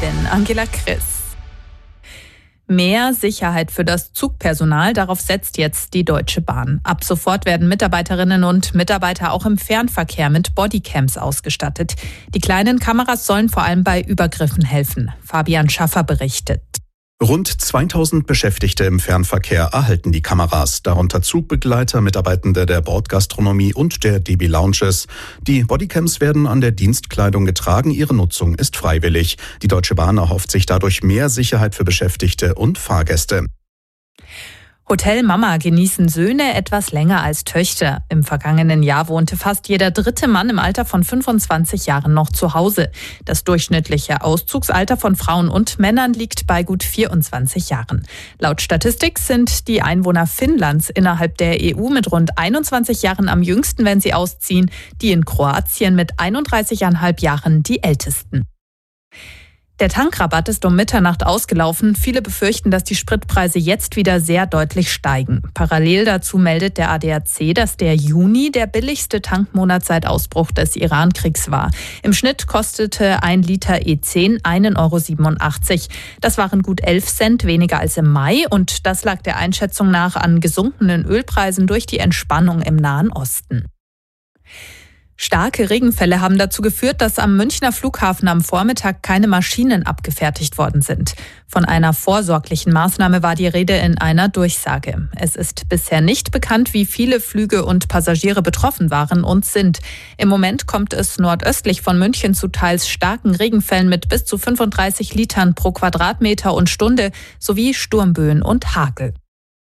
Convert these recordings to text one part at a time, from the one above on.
bin Angela Christ. Mehr Sicherheit für das Zugpersonal, darauf setzt jetzt die Deutsche Bahn. Ab sofort werden Mitarbeiterinnen und Mitarbeiter auch im Fernverkehr mit Bodycams ausgestattet. Die kleinen Kameras sollen vor allem bei Übergriffen helfen. Fabian Schaffer berichtet. Rund 2000 Beschäftigte im Fernverkehr erhalten die Kameras, darunter Zugbegleiter, Mitarbeitende der Bordgastronomie und der DB Lounges. Die Bodycams werden an der Dienstkleidung getragen, ihre Nutzung ist freiwillig. Die Deutsche Bahn erhofft sich dadurch mehr Sicherheit für Beschäftigte und Fahrgäste. Hotel Mama genießen Söhne etwas länger als Töchter. Im vergangenen Jahr wohnte fast jeder dritte Mann im Alter von 25 Jahren noch zu Hause. Das durchschnittliche Auszugsalter von Frauen und Männern liegt bei gut 24 Jahren. Laut Statistik sind die Einwohner Finnlands innerhalb der EU mit rund 21 Jahren am jüngsten, wenn sie ausziehen. Die in Kroatien mit 31,5 Jahren die ältesten. Der Tankrabatt ist um Mitternacht ausgelaufen. Viele befürchten, dass die Spritpreise jetzt wieder sehr deutlich steigen. Parallel dazu meldet der ADAC, dass der Juni der billigste Tankmonat seit Ausbruch des Iran-Kriegs war. Im Schnitt kostete 1 Liter E10 1,87 €. Das waren gut 11 Cent weniger als im Mai und das lag der Einschätzung nach an gesunkenen Ölpreisen durch die Entspannung im Nahen Osten. Starke Regenfälle haben dazu geführt, dass am Münchner Flughafen am Vormittag keine Maschinen abgefertigt worden sind. Von einer vorsorglichen Maßnahme war die Rede in einer Durchsage. Es ist bisher nicht bekannt, wie viele Flüge und Passagiere betroffen waren und sind. Im Moment kommt es nordöstlich von München zu teils starken Regenfällen mit bis zu 35 Litern pro Quadratmeter und Stunde sowie Sturmböen und Hagel.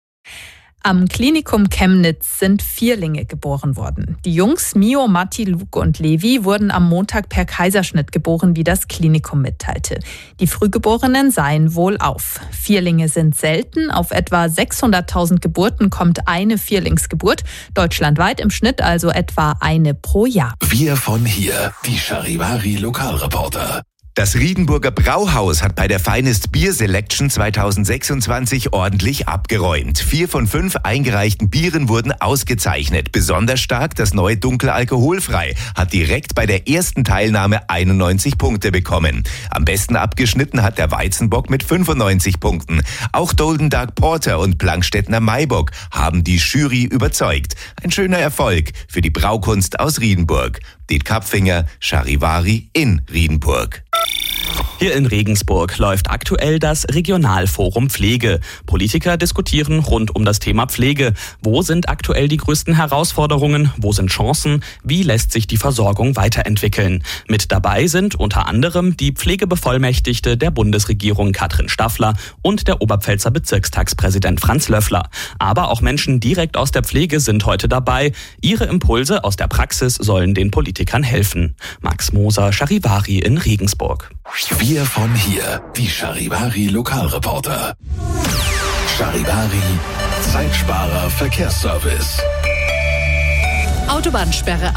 Am Klinikum Chemnitz sind Vierlinge geboren worden. Die Jungs Mio, Matti, Luke und Levi wurden am Montag per Kaiserschnitt geboren, wie das Klinikum mitteilte. Die Frühgeborenen seien wohlauf. Vierlinge sind selten. Auf etwa 600.000 Geburten kommt eine Vierlingsgeburt. Deutschlandweit im Schnitt also etwa eine pro Jahr. Wir von hier, die Charivari Lokalreporter. Das Riedenburger Brauhaus hat bei der Finest Beer Selection 2026 ordentlich abgeräumt. 4 von 5 eingereichten Bieren wurden ausgezeichnet. Besonders stark das neue Dunkel alkoholfrei hat direkt bei der ersten Teilnahme 91 Punkte bekommen. Am besten abgeschnitten hat der Weizenbock mit 95 Punkten. Auch Golden Dark Porter und Plankstädtner Maibock haben die Jury überzeugt. Ein schöner Erfolg für die Braukunst aus Riedenburg. Det Kapfinger, Charivari in Riedenburg. Hier in Regensburg läuft aktuell das Regionalforum Pflege. Politiker diskutieren rund um das Thema Pflege. Wo sind aktuell die größten Herausforderungen? Wo sind Chancen? Wie lässt sich die Versorgung weiterentwickeln? Mit dabei sind unter anderem die Pflegebevollmächtigte der Bundesregierung Katrin Staffler und der Oberpfälzer Bezirkstagspräsident Franz Löffler. Aber auch Menschen direkt aus der Pflege sind heute dabei. Ihre Impulse aus der Praxis sollen den Politikern helfen. Max Moser, Charivari in Regensburg. Wir von hier, die Charivari Lokalreporter. Charivari, Zeitsparer Verkehrsservice. Autobahnsperre